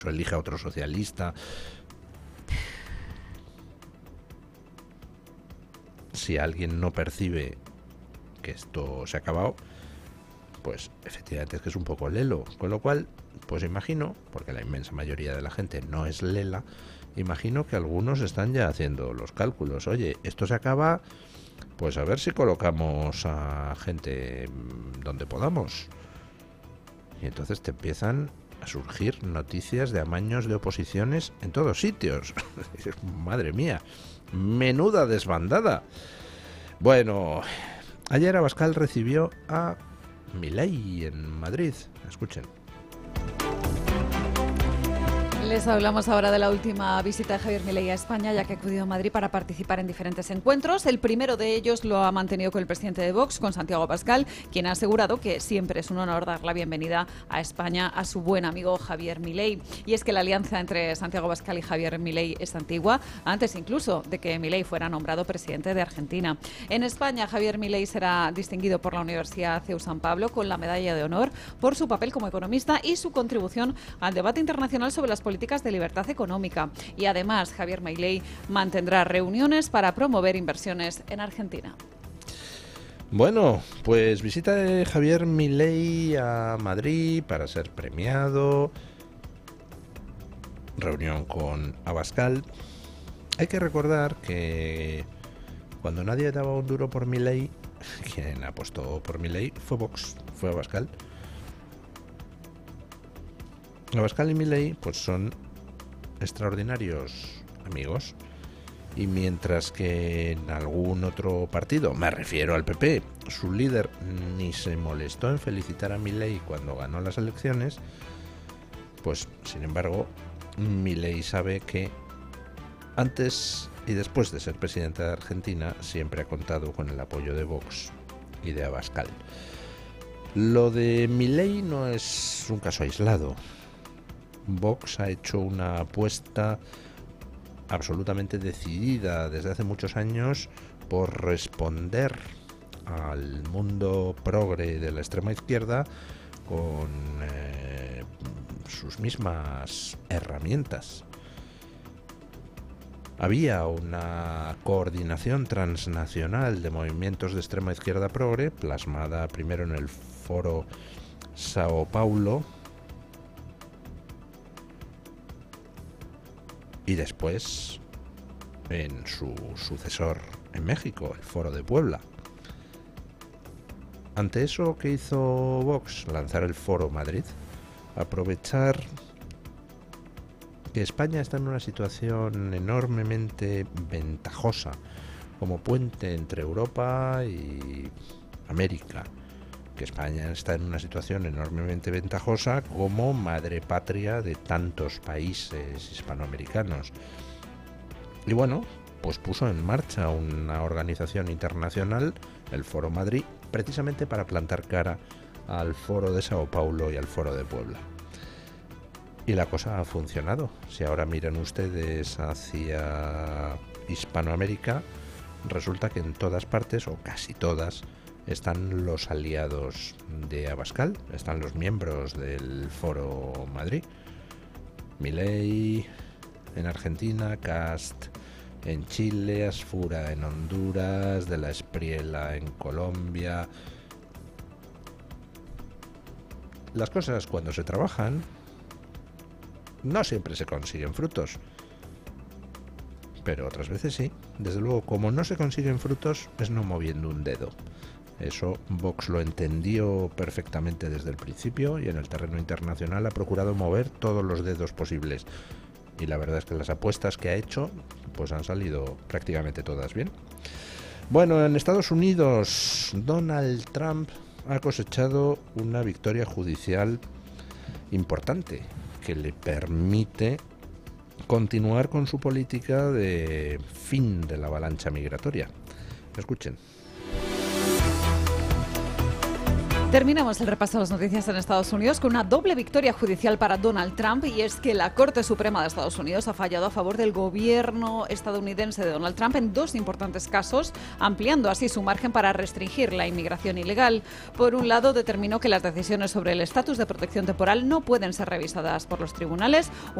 elige a otro socialista. Si alguien no percibe que esto se ha acabado, pues efectivamente es que es un poco lelo. Con lo cual, pues imagino, porque la inmensa mayoría de la gente no es lela, imagino que algunos están ya haciendo los cálculos. Oye, esto se acaba, pues a ver si colocamos a gente donde podamos. Y entonces te empiezan a surgir noticias de amaños de oposiciones en todos sitios. Madre mía, menuda desbandada. Bueno, ayer Abascal recibió a Milei en Madrid. Escuchen. Les hablamos ahora de la última visita de Javier Milei a España, ya que acudió a Madrid para participar en diferentes encuentros. El primero de ellos lo ha mantenido con el presidente de Vox, con Santiago Abascal, quien ha asegurado que siempre es un honor dar la bienvenida a España a su buen amigo Javier Milei. Y es que la alianza entre Santiago Abascal y Javier Milei es antigua, antes incluso de que Milei fuera nombrado presidente de Argentina. En España, Javier Milei será distinguido por la Universidad CEU San Pablo con la Medalla de Honor por su papel como economista y su contribución al debate internacional sobre las políticas de libertad económica. Y además, Javier Milei mantendrá reuniones para promover inversiones en Argentina. Bueno, pues visita de Javier Milei a Madrid para ser premiado. Reunión con Abascal. Hay que recordar que cuando nadie daba un duro por Milei, quien apostó por Milei fue Vox, fue Abascal. Abascal y Milei pues son extraordinarios amigos, y mientras que en algún otro partido, me refiero al PP, su líder ni se molestó en felicitar a Milei cuando ganó las elecciones, pues sin embargo Milei sabe que antes y después de ser presidente de Argentina siempre ha contado con el apoyo de Vox y de Abascal. Lo de Milei no es un caso aislado. Vox ha hecho una apuesta absolutamente decidida desde hace muchos años por responder al mundo progre de la extrema izquierda con sus mismas herramientas. Había una coordinación transnacional de movimientos de extrema izquierda progre, plasmada primero en el Foro Sao Paulo y después en su sucesor en México, el Foro de Puebla. Ante eso, ¿qué hizo Vox? Lanzar el Foro Madrid, aprovechar que España está en una situación enormemente ventajosa como puente entre Europa y América, que España está en una situación enormemente ventajosa como madre patria de tantos países hispanoamericanos. Y bueno, pues puso en marcha una organización internacional, el Foro Madrid, precisamente para plantar cara al Foro de Sao Paulo y al Foro de Puebla. Y la cosa ha funcionado. Si ahora miran ustedes hacia Hispanoamérica, resulta que en todas partes, o casi todas, están los aliados de Abascal, están los miembros del Foro Madrid. Milei en Argentina, Cast en Chile, Asfura en Honduras, De la Espriella en Colombia. Las cosas, cuando se trabajan, no siempre se consiguen frutos, pero otras veces sí. Desde luego, como no se consiguen frutos, es no moviendo un dedo. Eso Vox lo entendió perfectamente desde el principio y en el terreno internacional ha procurado mover todos los dedos posibles. Y la verdad es que las apuestas que ha hecho pues han salido prácticamente todas bien. Bueno, en Estados Unidos, Donald Trump ha cosechado una victoria judicial importante que le permite continuar con su política de fin de la avalancha migratoria. Escuchen. Terminamos el repaso de las noticias en Estados Unidos con una doble victoria judicial para Donald Trump, y es que la Corte Suprema de Estados Unidos ha fallado a favor del gobierno estadounidense de Donald Trump en dos importantes casos, ampliando así su margen para restringir la inmigración ilegal. Por un lado, determinó que las decisiones sobre el estatus de protección temporal no pueden ser revisadas por los tribunales.